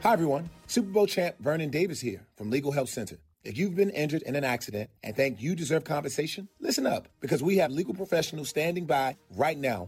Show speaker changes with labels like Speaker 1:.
Speaker 1: Hi, everyone. Super Bowl champ Vernon Davis here from Legal Help Center. If you've been injured in an accident and think you deserve compensation, listen up, because we have legal professionals standing by right now